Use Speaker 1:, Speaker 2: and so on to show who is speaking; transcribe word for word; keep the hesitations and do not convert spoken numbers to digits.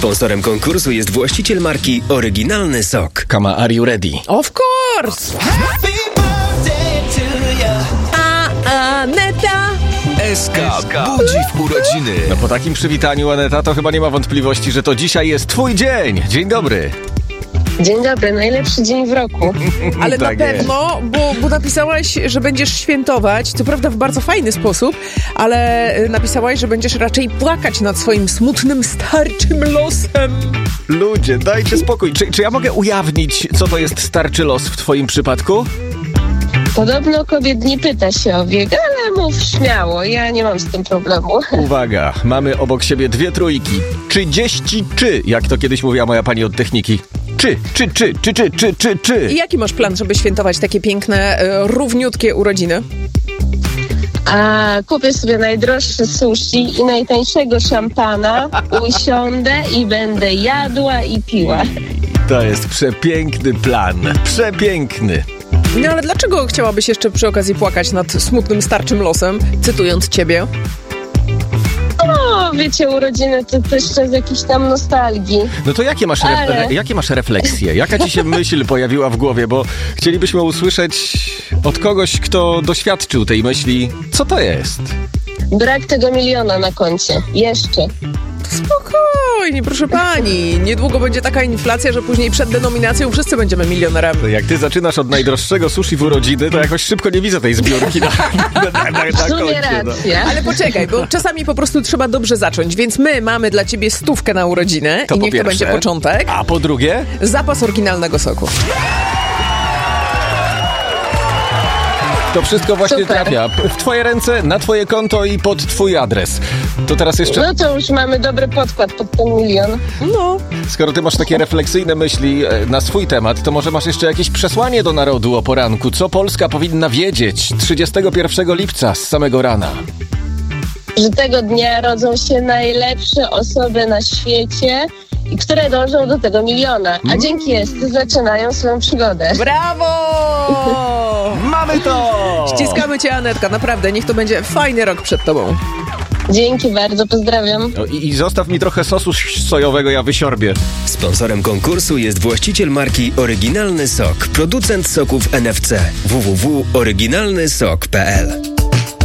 Speaker 1: Sponsorem konkursu jest właściciel marki Oryginalny Sok.
Speaker 2: Kama, are you ready?
Speaker 3: Of course! Happy birthday to you. A Aneta.
Speaker 4: S K budzi w urodziny.
Speaker 2: No po takim przywitaniu, Aneta, to chyba nie ma wątpliwości, że to dzisiaj jest twój dzień. Dzień dobry.
Speaker 5: Dzień dobry, najlepszy dzień w roku.
Speaker 3: Ale
Speaker 2: Tak
Speaker 3: na
Speaker 2: jest.
Speaker 3: pewno, bo, bo napisałaś, że będziesz świętować, co prawda w bardzo fajny sposób, ale napisałaś, że będziesz raczej płakać nad swoim smutnym, starczym losem.
Speaker 2: Ludzie, dajcie spokój. Czy, czy ja mogę ujawnić, co to jest starczy los w twoim przypadku?
Speaker 5: Podobno kobiet nie pyta się o wiek, ale mów śmiało, ja nie mam z tym problemu.
Speaker 2: Uwaga, mamy obok siebie dwie trójki. Trzydzieści czy, jak to kiedyś mówiła moja pani od techniki. Czy, czy, czy, czy, czy, czy, czy, czy.
Speaker 3: I jaki masz plan, żeby świętować takie piękne, e, równiutkie urodziny?
Speaker 5: A kupię sobie najdroższe sushi i najtańszego szampana, usiądę i będę jadła i piła.
Speaker 2: To jest przepiękny plan. Przepiękny.
Speaker 3: No ale dlaczego chciałabyś jeszcze przy okazji płakać nad smutnym, starczym losem, cytując ciebie?
Speaker 5: O, wiecie, urodziny to też czas jakiejś tam nostalgii.
Speaker 2: No to jakie masz, ref-
Speaker 5: Ale-
Speaker 2: re- jakie masz refleksje? Jaka ci się myśl pojawiła w głowie? Bo chcielibyśmy usłyszeć od kogoś, kto doświadczył tej myśli, co to jest?
Speaker 5: Brak tego miliona na koncie. Jeszcze.
Speaker 3: Spokojnie, proszę pani. Niedługo będzie taka inflacja, że później przed denominacją wszyscy będziemy milionerami.
Speaker 2: To jak ty zaczynasz od najdroższego sushi w urodziny, to jakoś szybko nie widzę tej zbiórki na, na, na, na,
Speaker 5: W
Speaker 2: na
Speaker 5: sumie
Speaker 2: koncie. No.
Speaker 5: racja.
Speaker 3: Ale poczekaj, bo czasami po prostu trzeba dobrze zacząć, więc my mamy dla ciebie stówkę na urodzinę
Speaker 2: To
Speaker 3: i
Speaker 2: po
Speaker 3: niech to
Speaker 2: pierwsze.
Speaker 3: będzie początek.
Speaker 2: A po drugie?
Speaker 3: Zapas oryginalnego soku.
Speaker 2: To wszystko właśnie
Speaker 5: Super.
Speaker 2: trafia w twoje ręce, na twoje konto i pod twój adres. To teraz jeszcze,
Speaker 5: No to już mamy dobry podkład pod ten milion.
Speaker 3: No,
Speaker 2: skoro ty masz takie refleksyjne myśli e, na swój temat, to może masz jeszcze jakieś przesłanie do narodu o poranku? Co Polska powinna wiedzieć trzydziestego pierwszego lipca z samego rana?
Speaker 5: Że tego dnia rodzą się najlepsze osoby na świecie i które dążą do tego miliona, a dzięki jest zaczynają swoją przygodę.
Speaker 3: brawo!
Speaker 2: Mamy to!
Speaker 3: Ściskamy cię, Anetka, naprawdę, niech to będzie fajny rok przed tobą.
Speaker 5: Dzięki bardzo, pozdrawiam.
Speaker 2: No i, I zostaw mi trochę sosu sojowego, ja wysiorbię.
Speaker 1: Sponsorem konkursu jest właściciel marki Oryginalny Sok. Producent soków N F C. w w w kropka oryginalny sok kropka p l.